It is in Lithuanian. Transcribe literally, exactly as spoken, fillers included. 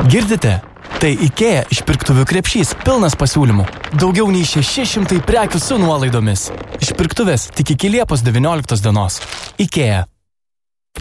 Girdite? Tai IKEA išpirktuvių krepšys pilnas pasiūlymų. Daugiau nei šeši šimtai prekių su nuolaidomis. Išpirktuvės tik iki Liepos devynioliktos dienos. IKEA.